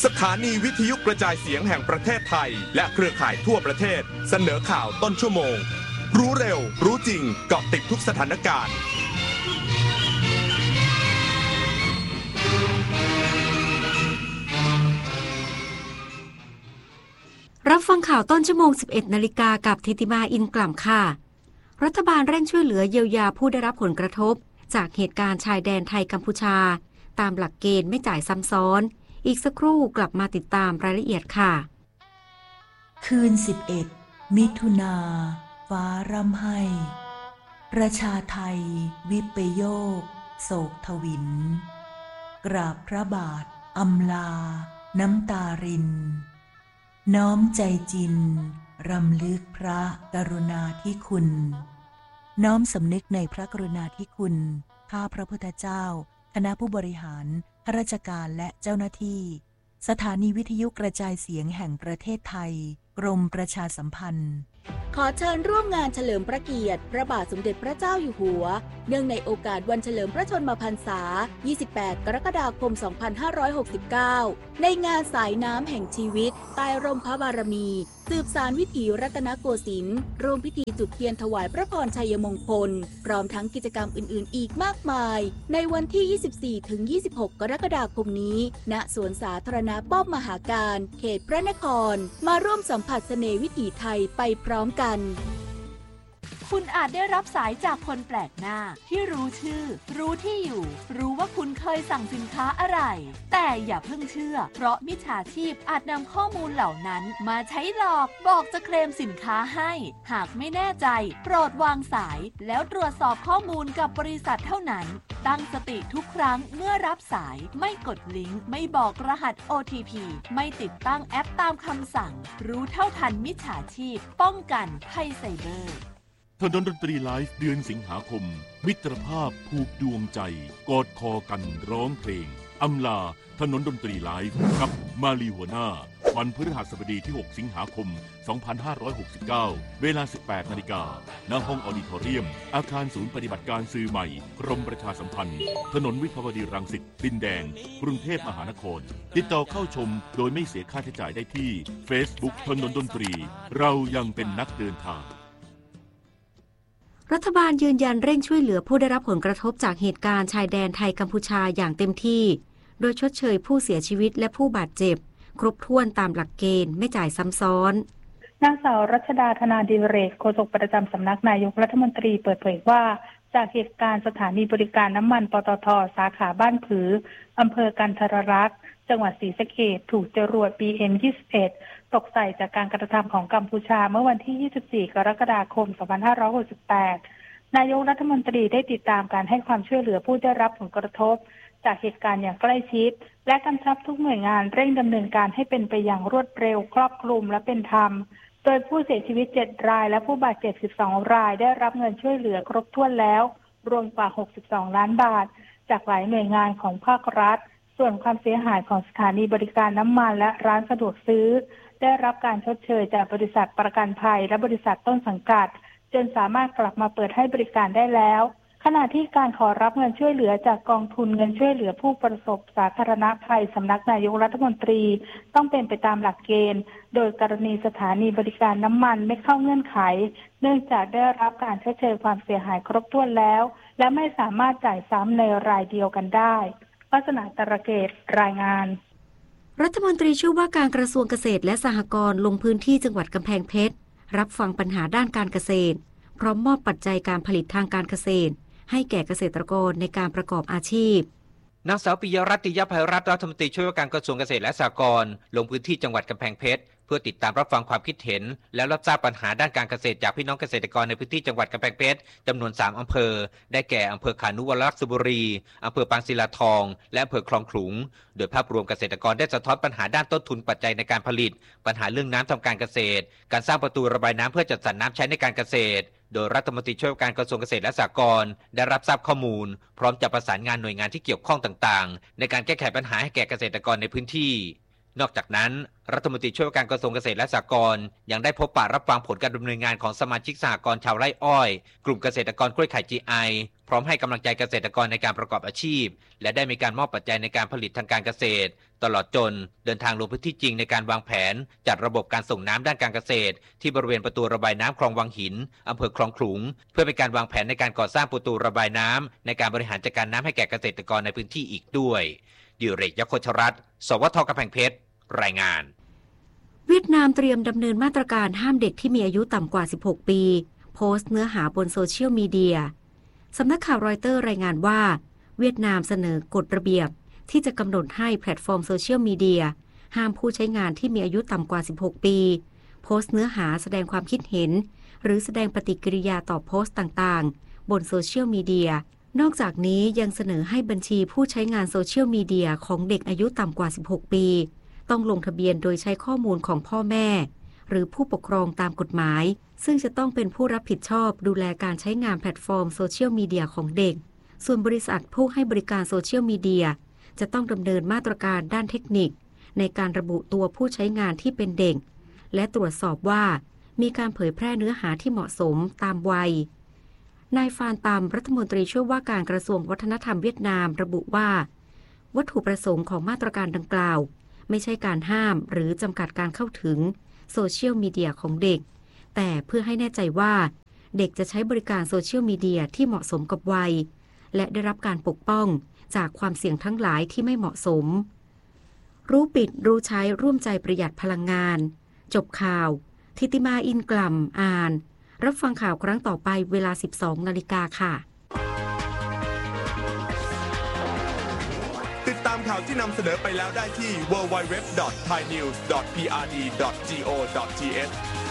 สถานีวิทยุกระจายเสียงแห่งประเทศไทยและเครือข่ายทั่วประเทศเสนอข่าวต้นชั่วโมงรู้เร็วรู้จริงเกาะติดทุกสถานการณ์รับฟังข่าวต้นชั่วโมง 11 นาฬิกากับธิติมาอินกล่ำค่ะรัฐบาลเร่งช่วยเหลือเยียวยาผู้ได้รับผลกระทบจากเหตุการณ์ชายแดนไทยกัมพูชาตามหลักเกณฑ์ไม่จ่ายซ้ำซ้อนอีกสักครู่กลับมาติดตามรายละเอียดค่ะคืน 11 มิถุนาฟ้าร่ำไห้ประชาไทยวิปโยคโศกทวินกราบพระบาทอำลาน้ำตารินน้อมใจจินรำลึกพระกรุณาธิคุณน้อมสำนึกในพระกรุณาธิคุณข้าพระพุทธเจ้าคณะผู้บริหารข้าราชการและเจ้าหน้าที่สถานีวิทยุกระจายเสียงแห่งประเทศไทยกรมประชาสัมพันธ์ขอเชิญร่วมงานเฉลิมพระเกียรติพระบาทสมเด็จพระเจ้าอยู่หัวเนื่องในโอกาสวันเฉลิมพระชนมพรรษา 28 กรกฎาคม 2569 ในงานสายน้ำแห่งชีวิตใต้ร่มพระบารมีสืบสานวิถีรัตนโกสินทร์ร่วมพิธีจุดเทียนถวายพระพรชัยมงคลพร้อมทั้งกิจกรรมอื่นๆอีกมากมายในวันที่ 24-26 กรกฎาคมนี้ณสวนสาธารณะป้อมมหาการเขตพระนครมาร่วมสัมผัสเสน่ห์วิถีไทยไปพร้อมกันคุณอาจได้รับสายจากคนแปลกหน้าที่รู้ชื่อรู้ที่อยู่รู้ว่าคุณเคยสั่งสินค้าอะไรแต่อย่าเพิ่งเชื่อเพราะมิจฉาชีพอาจนำข้อมูลเหล่านั้นมาใช้หลอกบอกจะเคลมสินค้าให้หากไม่แน่ใจโปรดวางสายแล้วตรวจสอบข้อมูลกับบริษัทเท่านั้นตั้งสติทุกครั้งเมื่อรับสายไม่กดลิงก์ไม่บอกรหัส OTP ไม่ติดตั้งแอปตามคำสั่งรู้เท่าทันมิจฉาชีพป้องกันภัยไซเบอร์ถนนดนตรีไลฟ์เดือนสิงหาคมมิตรภาพผูกดวงใจกอดคอกันร้องเพลงอำลาถนนดนตรีไลฟ์กับมาลีหัวหน้าวันพฤหัสบดีที่ 6 สิงหาคม 2569 เวลา 18 นาฬิกาณห้องออดิทอเรียมอาคารศูนย์ปฏิบัติการสื่อใหม่กรมประชาสัมพันธ์ถนนวิภาวดีรังสิตดินแดงกรุงเทพมหานครติดต่อเข้าชมโดยไม่เสียค่าใช้จ่ายได้ที่ Facebook ถนนดนตรีเรายังเป็นนักเดินทางรัฐบาลยืนยันเร่งช่วยเหลือผู้ได้รับผลกระทบจากเหตุการณ์ชายแดนไทยกัมพูชาอย่างเต็มที่โดยชดเชยผู้เสียชีวิตและผู้บาดเจ็บครบถ้วนตามหลักเกณฑ์ไม่จ่ายซ้ำซ้อนนางสาวรัชดาธนาดิเรกโฆษกประจำสำนักนายกรัฐมนตรีเปิดเผยว่าจากเหตุการณ์สถานีบริการน้ำมันปตท.สาขาบ้านผืออำเภอกันทรลักษณ์จังหวัดศรีสะเกษถูกจรวด BM-21 ตกใส่จากการกระทำของกัมพูชาเมื่อวันที่ 24 กรกฎาคม 2568 นายกรัฐมนตรีได้ติดตามการให้ความช่วยเหลือผู้ได้รับผลกระทบจากเหตุการณ์อย่างใกล้ชิดและกำชับทุกหน่วยงานเร่งดำเนินการให้เป็นไปอย่างรวดเร็วครอบคลุมและเป็นธรรมโดยผู้เสียชีวิต 7 รายและผู้บาดเจ็บ 12 รายได้รับเงินช่วยเหลือครบถ้วนแล้วรวมกว่า 62 ล้านบาทจากหลายหน่วยงานของภาครัฐส่วนความเสียหายของสถานีบริการน้ำมันและร้านสะดวกซื้อได้รับการชดเชยจากบริษัทประกันภัยและบริษัทต้นสังกัดจนสามารถกลับมาเปิดให้บริการได้แล้วขณะที่การขอรับเงินช่วยเหลือจากกองทุนเงินช่วยเหลือผู้ประสบสาธารณภัยสำนักนายกรัฐมนตรีต้องเป็นไปตามหลักเกณฑ์โดยกรณีสถานีบริการน้ำมันไม่เข้าเงื่อนไขเนื่องจากได้รับการชดเชยความเสียหายครบถ้วนแล้วและไม่สามารถจ่ายซ้ำในรายเดียวกันได้ลักษณะตระเกตรายงานรัฐมนตรีช่วยว่าการกระทรวงเกษตรและสหกรณ์ลงพื้นที่จังหวัดกำแพงเพชรรับฟังปัญหาด้านการเกษตรพร้อมมอบปัจจัยการผลิตทางการเกษตรให้แก่เกษตรกรในการประกอบอาชีพนางสาวปิยรัตน์ ติยภัยรัตน์รัฐมนตรีช่วยว่าการกระทรวงเกษตรและสหกรณ์ลงพื้นที่จังหวัดกำแพงเพชรเพื่อติดตามรับฟังความคิดเห็นและรับทราบปัญหาด้านการเกษตรจากพี่น้องเกษตรกรในพื้นที่จังหวัดกำแพงเพชรจำนวน3อำเภอได้แก่อำเภอขานุวรักษ์บุรีอำเภอปางศิลาทองและอำเภอคลองขลุงโดยภาพรวมเกษตรกรได้สะท้อนปัญหาด้านต้นทุนปัจจัยในการผลิตปัญหาเรื่องน้ำทำการเกษตรการสร้างประตูระบายน้ำเพื่อจัดสรรน้ำใช้ในการเกษตรโดยรัฐมนตรีช่วยว่าการกระทรวงเกษตรและสหกรณ์ได้รับทราบข้อมูลพร้อมจะประสานงานหน่วยงานที่เกี่ยวข้องต่างๆในการแก้ไขปัญหาให้แก่เกษตรกรในพื้นที่นอกจากนั้นรัฐมนตรีช่วยว่าการกระทรวงเกษตรและสหกรณ์ยังได้พบปะรับฟังผลการดำเนินงานของสมาชิกสหกรณ์ชาวไร่อ้อยกลุ่มเกษตรกรกล้วยไข่ GI พร้อมให้กำลังใจเกษตรกรในการประกอบอาชีพและได้มีการมอบปัจจัยในการผลิตทางการเกษตรตลอดจนเดินทางลงพื้นที่จริงในการวางแผนจัดระบบการส่งน้ำด้านการเกษตรที่บริเวณประตูระบายน้ำคลองวังหินอำเภอคลองขลุงเพื่อเป็นการวางแผนในการก่อสร้างประตูระบายน้ำในการบริหารจัดการน้ำให้แก่เกษตรกรในพื้นที่อีกด้วยดิเรก ยโคชรัตน์ สวท.กำแพงเพชรรายงานเวียดนามเตรียมดำเนินมาตรการห้ามเด็กที่มีอายุต่ำกว่า 16 ปีโพสต์เนื้อหาบนโซเชียลมีเดียสำนักข่าวรอยเตอร์รายงานว่าเวียดนามเสนอกฎระเบียบที่จะกำหนดให้แพลตฟอร์มโซเชียลมีเดียห้ามผู้ใช้งานที่มีอายุต่ำกว่า 16 ปีโพสต์เนื้อหาแสดงความคิดเห็นหรือแสดงปฏิกิริยาต่อโพสต์ต่างๆบนโซเชียลมีเดียนอกจากนี้ยังเสนอให้บัญชีผู้ใช้งานโซเชียลมีเดียของเด็กอายุต่ำกว่า 16 ปีต้องลงทะเบียนโดยใช้ข้อมูลของพ่อแม่หรือผู้ปกครองตามกฎหมายซึ่งจะต้องเป็นผู้รับผิดชอบดูแลการใช้งานแพลตฟอร์มโซเชียลมีเดียของเด็กส่วนบริษัทผู้ให้บริการโซเชียลมีเดียจะต้องดำเนินมาตรการด้านเทคนิคในการระบุตัวผู้ใช้งานที่เป็นเด็กและตรวจสอบว่ามีการเผยแพร่เนื้อหาที่เหมาะสมตามวัยนายฟานตามรัฐมนตรีช่วยว่าการกระทรวงวัฒนธรรมเวียดนามระบุว่าวัตถุประสงค์ของมาตรการดังกล่าวไม่ใช่การห้ามหรือจำกัดการเข้าถึงโซเชียลมีเดียของเด็กแต่เพื่อให้แน่ใจว่าเด็กจะใช้บริการโซเชียลมีเดียที่เหมาะสมกับวัยและได้รับการปกป้องจากความเสี่ยงทั้งหลายที่ไม่เหมาะสมรู้ปิดรู้ใช้ร่วมใจประหยัดพลังงานจบข่าวธิติมาอินกล่ำอ่านรับฟังข่าวครั้งต่อไปเวลา 12 นาฬิกาค่ะติดตามข่าวที่นำเสนอไปแล้วได้ที่ www.thainews.prd.go.th